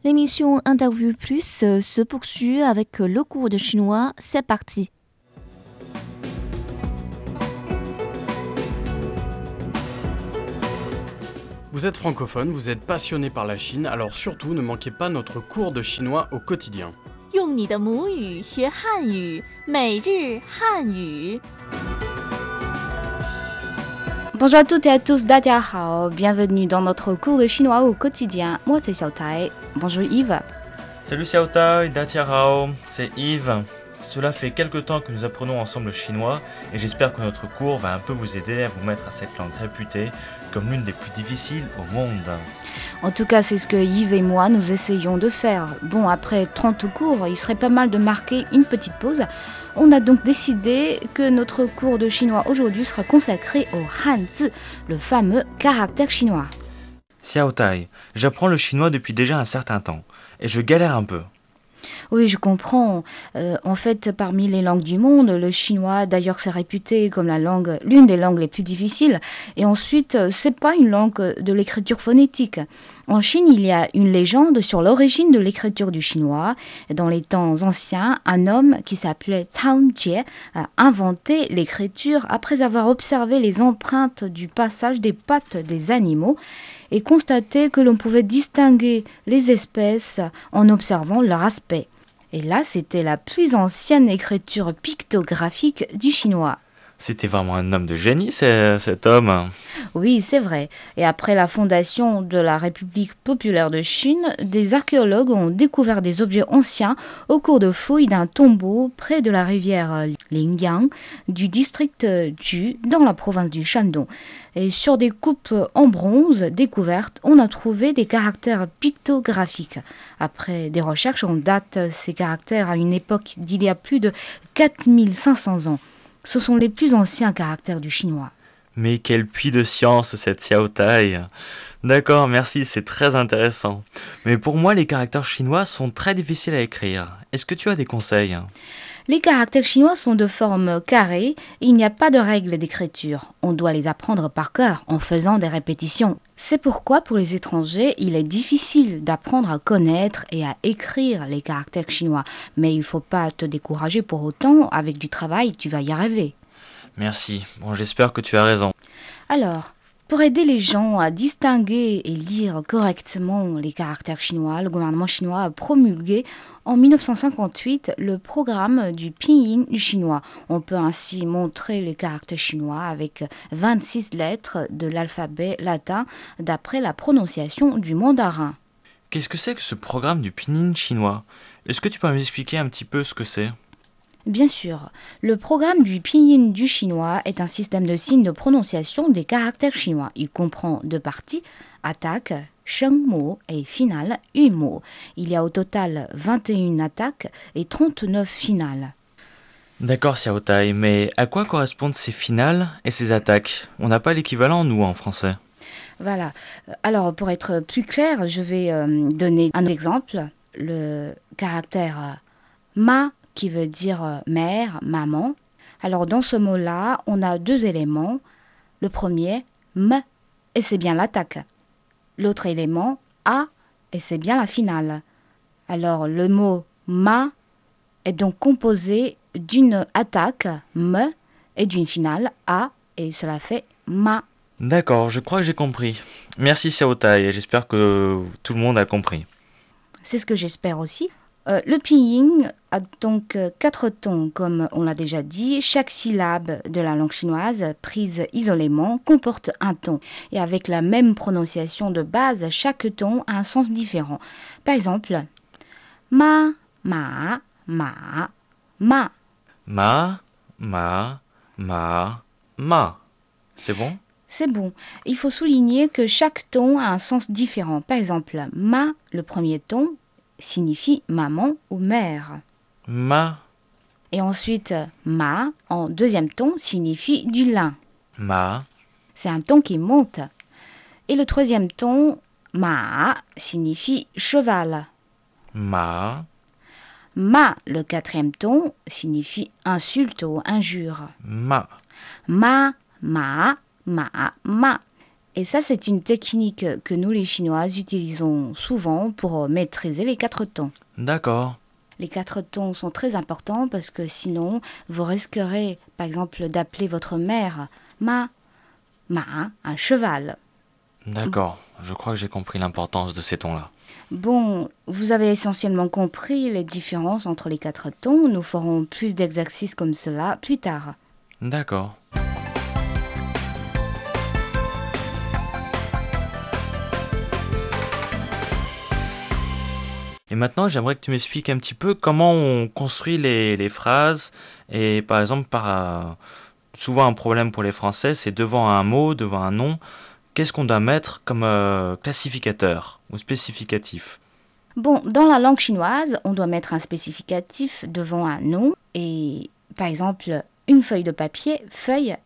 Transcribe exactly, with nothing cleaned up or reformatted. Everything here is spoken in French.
L'émission Interview Plus euh, se poursuit avec le cours de chinois. C'est parti. Vous êtes francophone, vous êtes passionné par la Chine, alors surtout ne manquez pas notre cours de chinois au quotidien. 用你的母语学汉语，每日汉语。 Bonjour à toutes et à tous, 大家好, bienvenue dans notre cours de chinois au quotidien. Moi c'est Xiao Tai. Bonjour Yves. Salut Xiao Tai, Datia Rao, c'est Yves. Cela fait quelque temps que nous apprenons ensemble le chinois et j'espère que notre cours va un peu vous aider à vous mettre à cette langue réputée comme l'une des plus difficiles au monde. En tout cas, c'est ce que Yves et moi nous essayons de faire. Bon, après trente cours, il serait pas mal de marquer une petite pause. On a donc décidé que notre cours de chinois aujourd'hui sera consacré au Hanzi, le fameux caractère chinois. Xiao Tai, j'apprends le chinois depuis déjà un certain temps et je galère un peu. Oui, je comprends. Euh, en fait, parmi les langues du monde, le chinois, d'ailleurs, c'est réputé comme la langue, l'une des langues les plus difficiles. Et ensuite, c'est pas une langue de l'écriture phonétique. En Chine, il y a une légende sur l'origine de l'écriture du chinois. Dans les temps anciens, un homme qui s'appelait Cao Jie a inventé l'écriture après avoir observé les empreintes du passage des pattes des animaux et constaté que l'on pouvait distinguer les espèces en observant leur aspect. Et là, c'était la plus ancienne écriture pictographique du chinois. C'était vraiment un homme de génie, c'est, cet homme. Oui, c'est vrai. Et après la fondation de la République populaire de Chine, des archéologues ont découvert des objets anciens au cours de fouilles d'un tombeau près de la rivière Lingyang du district Ju dans la province du Shandong. Et sur des coupes en bronze découvertes, on a trouvé des caractères pictographiques. Après des recherches, on date ces caractères à une époque d'il y a plus de quatre mille cinq cents ans. Ce sont les plus anciens caractères du chinois. Mais quel puits de science cette Xiao Tai. D'accord, merci, c'est très intéressant. Mais pour moi, les caractères chinois sont très difficiles à écrire. Est-ce que tu as des conseils ? Les caractères chinois sont de forme carrée et il n'y a pas de règle d'écriture. On doit les apprendre par cœur en faisant des répétitions. C'est pourquoi pour les étrangers, il est difficile d'apprendre à connaître et à écrire les caractères chinois. Mais il ne faut pas te décourager pour autant, avec du travail, tu vas y arriver. Merci, bon, j'espère que tu as raison. Alors, pour aider les gens à distinguer et lire correctement les caractères chinois, le gouvernement chinois a promulgué en mille neuf cent cinquante-huit le programme du pinyin chinois. On peut ainsi montrer les caractères chinois avec vingt-six lettres de l'alphabet latin d'après la prononciation du mandarin. Qu'est-ce que c'est que ce programme du pinyin chinois ? Est-ce que tu peux m'expliquer un petit peu ce que c'est ? Bien sûr, le programme du pinyin du chinois est un système de signes de prononciation des caractères chinois. Il comprend deux parties, attaque, shengmo et finale, yumo. Il y a au total vingt et une attaques et trente-neuf finales. D'accord Xiao Tai, mais à quoi correspondent ces finales et ces attaques ? On n'a pas l'équivalent, nous, en français. Voilà. Alors, pour être plus clair, je vais euh, donner un exemple. Le caractère euh, ma qui veut dire euh, mère, maman. Alors dans ce mot-là, on a deux éléments. Le premier, m, et c'est bien l'attaque. L'autre élément, a, et c'est bien la finale. Alors le mot ma est donc composé d'une attaque, m, et d'une finale, a, et cela fait ma. D'accord, je crois que j'ai compris. Merci Xiao Tai, et j'espère que tout le monde a compris. C'est ce que j'espère aussi. Euh, le pinyin a donc euh, quatre tons, comme on l'a déjà dit. Chaque syllabe de la langue chinoise, prise isolément, comporte un ton. Et avec la même prononciation de base, chaque ton a un sens différent. Par exemple, ma, ma, ma, ma. Ma, ma, ma, ma. C'est bon ? C'est bon. Il faut souligner que chaque ton a un sens différent. Par exemple, ma, le premier ton, signifie maman ou mère. Ma. Et ensuite, ma, en deuxième ton, signifie du lin. Ma. C'est un ton qui monte. Et le troisième ton, ma, signifie cheval. Ma. Ma, le quatrième ton, signifie insulte ou injure. Ma. Ma, ma, ma, ma. Et ça, c'est une technique que nous, les Chinois, utilisons souvent pour maîtriser les quatre tons. D'accord. Les quatre tons sont très importants parce que sinon, vous risquerez, par exemple, d'appeler votre mère ma, ma, un cheval. D'accord. Je crois que j'ai compris l'importance de ces tons-là. Bon, vous avez essentiellement compris les différences entre les quatre tons. Nous ferons plus d'exercices comme cela plus tard. D'accord. Et maintenant, j'aimerais que tu m'expliques un petit peu comment on construit les, les phrases. Et par exemple, par, euh, souvent un problème pour les Français, c'est devant un mot, devant un nom, qu'est-ce qu'on doit mettre comme euh, classificateur ou spécificatif? Bon, dans la langue chinoise, on doit mettre un spécificatif devant un nom. Et par exemple, une feuille de papier, feuille,